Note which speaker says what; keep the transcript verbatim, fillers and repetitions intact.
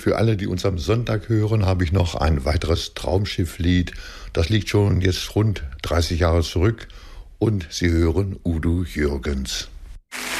Speaker 1: Für alle, die uns am Sonntag hören, habe ich noch ein weiteres Traumschifflied. Das liegt schon jetzt rund dreißig Jahre zurück und Sie hören Udo Jürgens.